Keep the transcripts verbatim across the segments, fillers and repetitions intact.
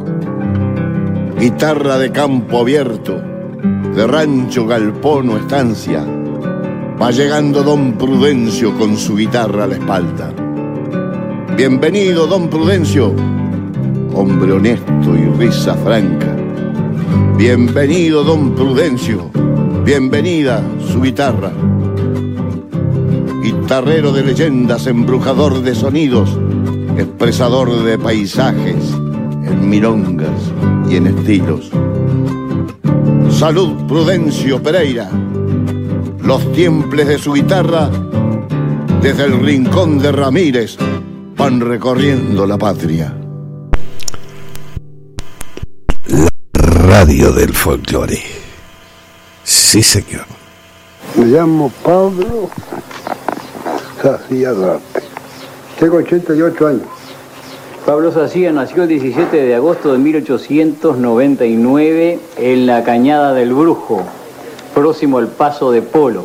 Guitarra de campo abierto, de rancho, galpón o estancia, va llegando don Prudencio con su guitarra a la espalda. Bienvenido, don Prudencio, hombre honesto y risa franca. Bienvenido, don Prudencio, bienvenida su guitarra. Guitarrero de leyendas, embrujador de sonidos, expresador de paisajes en milongas y en estilos. Salud, Prudencio Pereira. Los tiemples de su guitarra, desde el rincón de Ramírez, van recorriendo la patria. La radio del folclore. Sí, señor. Me llamo Pablo Sacía Duarte. Tengo ochenta y ocho años. Pablo Sacía nació el diecisiete de agosto de mil ochocientos noventa y nueve en la Cañada del Brujo, próximo al Paso de Polo.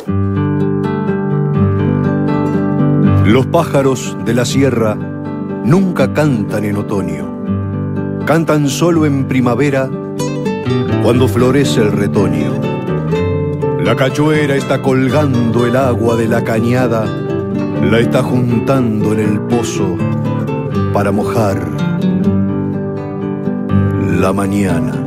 Los pájaros de la sierra nunca cantan en otoño. Cantan solo en primavera, cuando florece el retoño. La cachuera está colgando el agua de la cañada, la está juntando en el pozo para mojar la mañana.